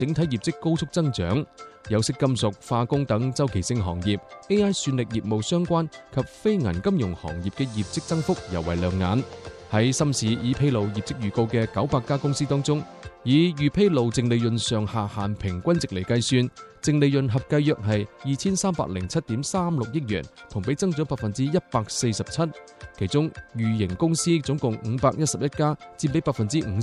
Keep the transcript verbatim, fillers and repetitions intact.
整體業績高速增長。有色金屬、化工等周期性行業、A I 算力業務相關及非銀金融行業嘅業績增幅尤為亮眼。喺深市已披露業績預告嘅九百家公司當中，以預披露淨利潤上下限平均值嚟計算，淨利潤合計約係二千三百零七點三六億元，同比增長百分之一百四十七。其中預營公司總共五百一十一家，佔比百分之五。